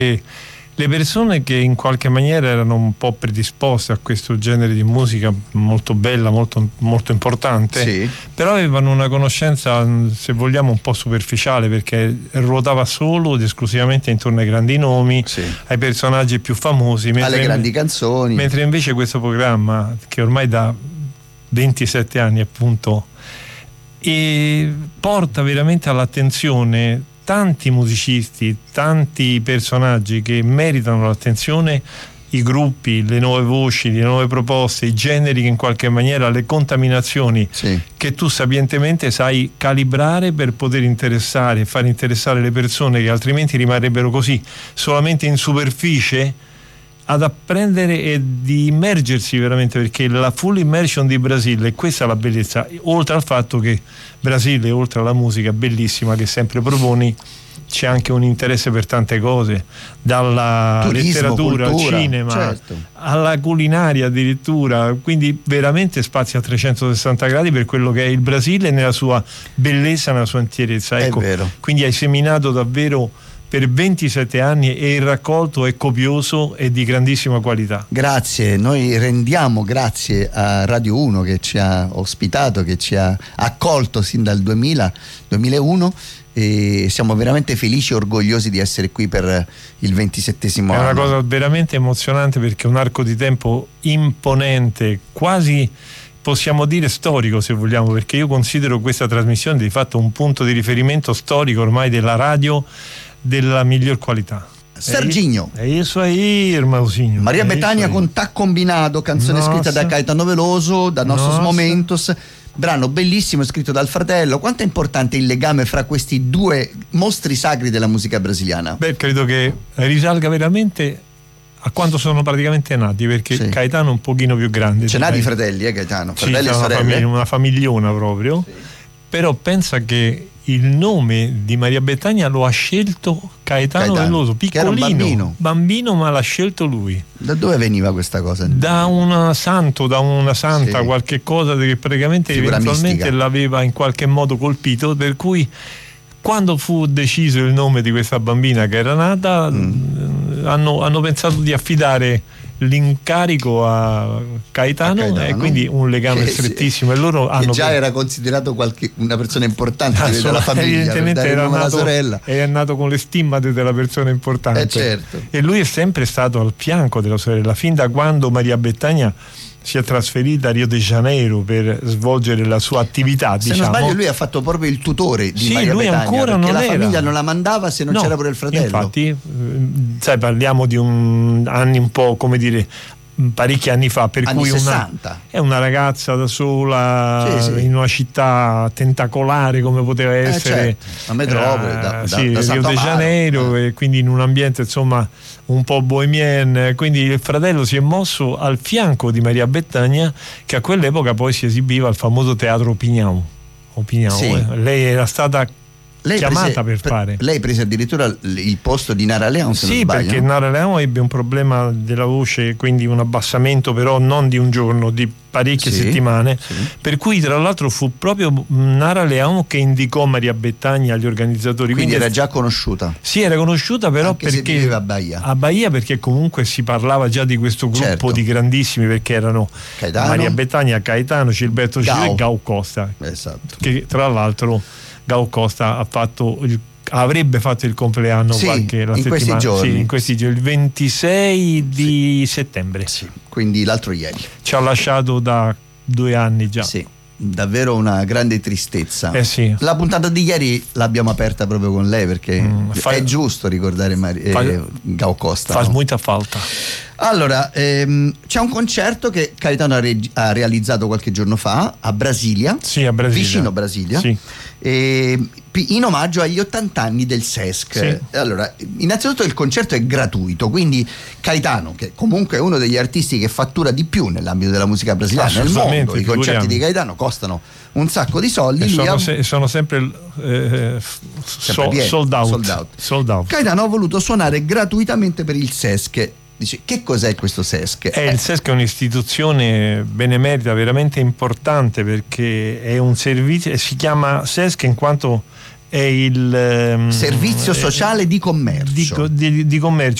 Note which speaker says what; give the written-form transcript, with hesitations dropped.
Speaker 1: le persone che in qualche maniera erano un po' predisposte a questo genere di musica molto bella, molto, molto importante,
Speaker 2: Sì.
Speaker 1: però avevano una conoscenza, se vogliamo, un po' superficiale, perché ruotava solo ed esclusivamente intorno ai grandi nomi,
Speaker 2: Sì.
Speaker 1: ai personaggi più famosi,
Speaker 2: Alle grandi canzoni.
Speaker 1: mentre invece questo programma, che ormai da 27 anni appunto, e porta veramente all'attenzione tanti musicisti, tanti personaggi che meritano l'attenzione, i gruppi, le nuove voci, le nuove proposte, i generi che in qualche maniera, le contaminazioni
Speaker 2: Sì.
Speaker 1: che tu sapientemente sai calibrare per poter interessare, far interessare le persone che altrimenti rimarrebbero così solamente in superficie, ad apprendere e di immergersi veramente, perché la full immersion di Brasile, e questa è la bellezza, oltre al fatto che Brasile, oltre alla musica bellissima che sempre proponi, c'è anche un interesse per tante cose, dalla
Speaker 2: Turismo,
Speaker 1: letteratura,
Speaker 2: cultura,
Speaker 1: al cinema,
Speaker 2: certo,
Speaker 1: alla culinaria addirittura, quindi veramente spazia a 360 gradi per quello che è il Brasile nella sua bellezza, nella sua intierezza. Ecco,
Speaker 2: è vero.
Speaker 1: quindi hai seminato davvero per 27 anni e il raccolto è copioso e di grandissima qualità.
Speaker 2: Grazie, noi rendiamo grazie a Radio 1 che ci ha ospitato, che ci ha accolto sin dal 2001 e siamo veramente felici e orgogliosi di essere qui per il 27esimo anno.
Speaker 1: È una cosa veramente emozionante, perché è un arco di tempo imponente, quasi possiamo dire storico se vogliamo, perché io considero questa trasmissione di fatto un punto di riferimento storico ormai della radio della miglior qualità.
Speaker 2: Serginho.
Speaker 1: E io so Mausinho.
Speaker 2: Maria Bethânia con Tá Combinado, canzone scritta da Caetano Veloso, da Nossos Momentos, brano bellissimo scritto dal fratello. Quanto è importante il legame fra questi due mostri sacri della musica brasiliana?
Speaker 1: Beh, credo che risalga veramente a quando sono praticamente nati, perché
Speaker 2: Sì.
Speaker 1: Caetano è un pochino più grande.
Speaker 2: C'è nati fratelli, Gaetano? Fratelli e
Speaker 1: una
Speaker 2: sorelle?
Speaker 1: una famigliona proprio.
Speaker 2: Sì.
Speaker 1: Però pensa che il nome di Maria Bethânia lo ha scelto Caetano Veloso,
Speaker 2: che era un
Speaker 1: piccolino, bambino, ma l'ha scelto lui.
Speaker 2: Da dove veniva questa cosa?
Speaker 1: Da una santa,
Speaker 2: Sì.
Speaker 1: qualche cosa che praticamente
Speaker 2: Figura
Speaker 1: eventualmente
Speaker 2: mistica.
Speaker 1: l'aveva in qualche modo colpito, per cui quando fu deciso il nome di questa bambina che era nata, hanno pensato di affidare l'incarico a Caetano, e quindi un legame strettissimo, e loro hanno
Speaker 2: già era considerato una persona importante della famiglia,
Speaker 1: evidentemente
Speaker 2: per dare il nome alla sorella.
Speaker 1: è nato con le stimmate della persona importante,
Speaker 2: certo.
Speaker 1: e lui è sempre stato al fianco della sorella fin da quando Maria Bethânia si è trasferita a Rio de Janeiro per svolgere la sua attività.
Speaker 2: Se non sbaglio, lui ha fatto proprio il tutore di Maria
Speaker 1: lui
Speaker 2: Bethânia,
Speaker 1: ancora
Speaker 2: perché
Speaker 1: non
Speaker 2: la
Speaker 1: era.
Speaker 2: famiglia non la mandava se non c'era pure il fratello.
Speaker 1: Infatti, sai, parliamo di anni un po', come dire, parecchi anni fa, per
Speaker 2: anni
Speaker 1: cui
Speaker 2: 60.
Speaker 1: è una ragazza da sola,
Speaker 2: Sì.
Speaker 1: in una città tentacolare come poteva essere,
Speaker 2: certo. La metropoli, da
Speaker 1: Rio
Speaker 2: Santo
Speaker 1: de
Speaker 2: Amaro.
Speaker 1: Janeiro, e quindi in un ambiente insomma un po' bohemien, quindi il fratello si è mosso al fianco di Maria Bethânia, che a quell'epoca poi si esibiva al famoso teatro Opinião.
Speaker 2: Sì.
Speaker 1: Lei era stata chiamata per fare.
Speaker 2: Lei prese addirittura il posto di Nara Leão, se non
Speaker 1: Sì,
Speaker 2: sbaglio.
Speaker 1: perché Nara Leão ebbe un problema della voce, quindi un abbassamento, però non di un giorno, di parecchie settimane, per cui tra l'altro fu proprio Nara Leão che indicò Maria Bethânia agli organizzatori.
Speaker 2: Quindi era già conosciuta.
Speaker 1: Sì, era conosciuta, però
Speaker 2: anche
Speaker 1: perché
Speaker 2: se viveva a Bahia.
Speaker 1: A Bahia, perché comunque si parlava già di questo gruppo,
Speaker 2: certo,
Speaker 1: di grandissimi, perché erano
Speaker 2: Caetano,
Speaker 1: Maria Bethânia, Caetano, Gilberto Gil e Gal Costa.
Speaker 2: Esatto.
Speaker 1: Che tra l'altro Gal Costa avrebbe fatto il compleanno
Speaker 2: in questi giorni.
Speaker 1: Sì, in questi giorni, il 26 di settembre.
Speaker 2: Sì, quindi l'altro ieri.
Speaker 1: Ci ha lasciato da 2 anni già.
Speaker 2: Sì, davvero una grande tristezza.
Speaker 1: Sì.
Speaker 2: La puntata di ieri l'abbiamo aperta proprio con lei, perché è giusto ricordare Gal Costa.
Speaker 1: Fa molta falta.
Speaker 2: Allora, c'è un concerto che Caetano ha realizzato qualche giorno fa a Brasilia, vicino Brasilia, in omaggio agli 80 anni del Sesc.
Speaker 1: Sì.
Speaker 2: Allora, innanzitutto il concerto è gratuito, quindi Caetano, che comunque è uno degli artisti che fattura di più nell'ambito della musica brasiliana nel mondo, i concerti di Caetano costano un sacco di soldi,
Speaker 1: sono sempre sold out.
Speaker 2: Caetano ha voluto suonare gratuitamente per il Sesc. Dice, che cos'è questo Sesc?
Speaker 1: Il Sesc è un'istituzione benemerita veramente importante, perché è un servizio, si chiama Sesc in quanto è il
Speaker 2: servizio sociale di commercio.
Speaker 1: Di commercio.